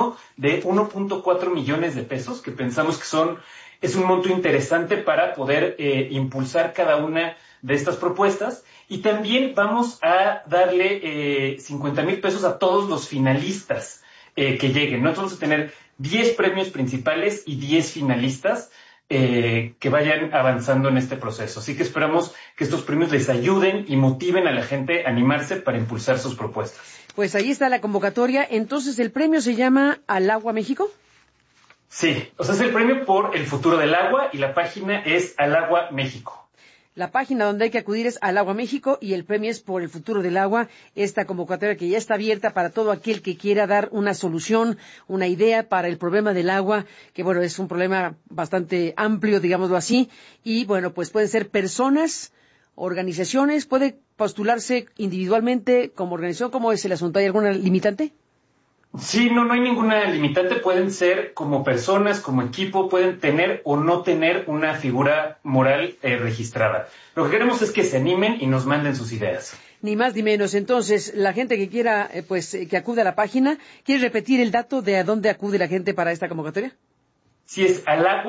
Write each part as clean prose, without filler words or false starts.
bono de 1.4 millones de pesos, que pensamos que es un monto interesante para poder impulsar cada una de estas propuestas. Y también vamos a darle 50,000 pesos a todos los finalistas que lleguen. Nosotros vamos a tener 10 premios principales y 10 finalistas que vayan avanzando en este proceso. Así que esperamos que estos premios les ayuden y motiven a la gente a animarse para impulsar sus propuestas. Pues ahí está la convocatoria. Entonces, ¿el premio se llama Al Agua México? Sí, o sea, es el premio por el futuro del agua y la página es Al Agua México. La página donde hay que acudir es Al Agua México y el premio es por el futuro del agua. Esta convocatoria que ya está abierta para todo aquel que quiera dar una solución, una idea para el problema del agua, que bueno, es un problema bastante amplio, digámoslo así. Y bueno, pues pueden ser personas, organizaciones, puede postularse individualmente como organización. ¿Cómo es el asunto? ¿Hay alguna limitante? Sí, no hay ninguna limitante. Pueden ser como personas, como equipo, pueden tener o no tener una figura moral registrada. Lo que queremos es que se animen y nos manden sus ideas. Ni más ni menos. Entonces, la gente que quiera, que acude a la página, ¿quieres repetir el dato de a dónde acude la gente para esta convocatoria? Sí, es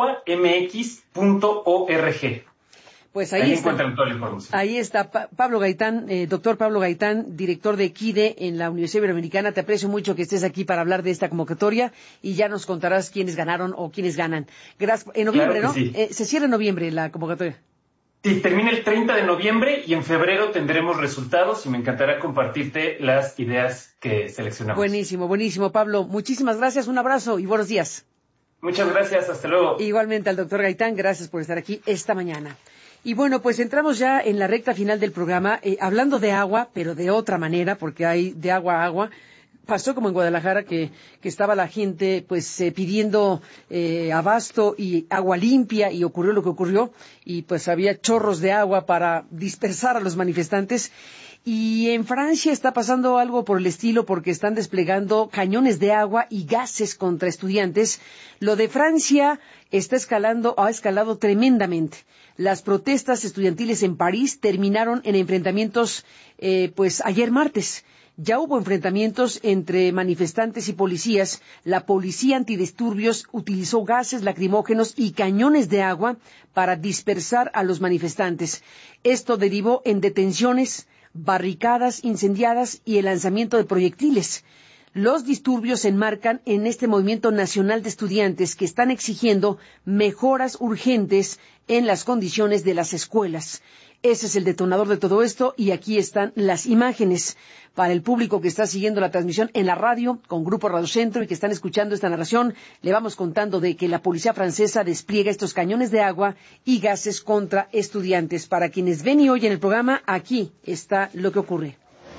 alaguamx.org. Pues ahí está. Encuentran toda la información. Ahí está Pablo Gaitán, doctor Pablo Gaitán, director de EQUIDE en la Universidad Iberoamericana. Te aprecio mucho que estés aquí para hablar de esta convocatoria y ya nos contarás quiénes ganaron o quiénes ganan. Gracias. En noviembre, claro que ¿no? Sí. Se cierra en noviembre la convocatoria. Sí, termina el 30 de noviembre y en febrero tendremos resultados y me encantará compartirte las ideas que seleccionamos. Buenísimo, buenísimo, Pablo. Muchísimas gracias, un abrazo y buenos días. Muchas gracias, hasta luego. Igualmente al doctor Gaitán, gracias por estar aquí esta mañana. Y bueno, pues entramos ya en la recta final del programa, hablando de agua, pero de otra manera, porque hay de agua a agua. Pasó como en Guadalajara que estaba la gente pidiendo abasto y agua limpia y ocurrió lo que ocurrió y pues había chorros de agua para dispersar a los manifestantes. Y en Francia está pasando algo por el estilo porque están desplegando cañones de agua y gases contra estudiantes. Lo de Francia ha escalado tremendamente. Las protestas estudiantiles en París terminaron en enfrentamientos ayer martes. Ya hubo enfrentamientos entre manifestantes y policías. La policía antidisturbios utilizó gases lacrimógenos y cañones de agua para dispersar a los manifestantes. Esto derivó en detenciones, barricadas incendiadas y el lanzamiento de proyectiles. Los disturbios se enmarcan en este movimiento nacional de estudiantes que están exigiendo mejoras urgentes en las condiciones de las escuelas. Ese es el detonador de todo esto y aquí están las imágenes para el público que está siguiendo la transmisión en la radio con Grupo Radio Centro y que están escuchando esta narración. Le vamos contando de que la policía francesa despliega estos cañones de agua y gases contra estudiantes. Para quienes ven y oyen el programa, aquí está lo que ocurre.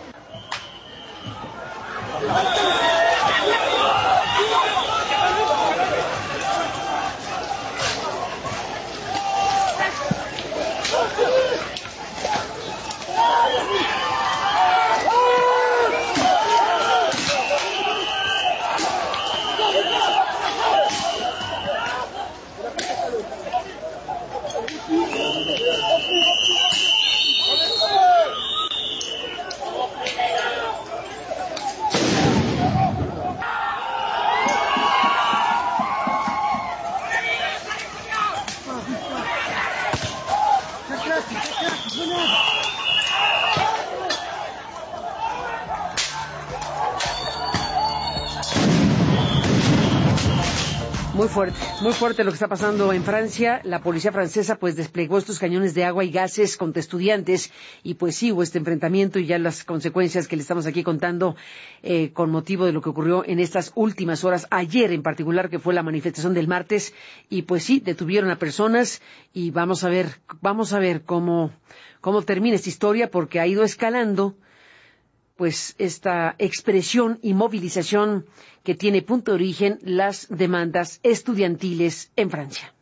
Muy fuerte lo que está pasando en Francia. La policía francesa pues desplegó estos cañones de agua y gases contra estudiantes y pues sí hubo este enfrentamiento y ya las consecuencias que le estamos aquí contando con motivo de lo que ocurrió en estas últimas horas, ayer en particular que fue la manifestación del martes y pues sí detuvieron a personas y vamos a ver cómo termina esta historia porque ha ido escalando pues esta expresión y movilización que tiene punto de origen las demandas estudiantiles en Francia.